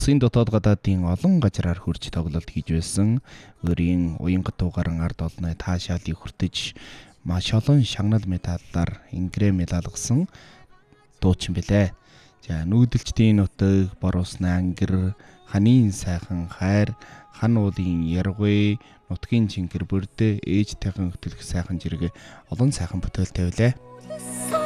Улсын дотоод гадаадын олон газраар хурж тоглолт хийж байсан өөрийн уянгат тугаран ард олны таашаалыг хүртэж маш олон шагнал медаллаар ингрээ медалгасан дуучин билээ. За нүүдэлчдийн нутаг, бор усны ангир, ханийн сайхан хайр, хан уулын яргүй, нутгийн чингэр бүрдээ ээжтэйхэн хөтлөх сайхан зэрэг олон сайхан бүтээлтэй билээ.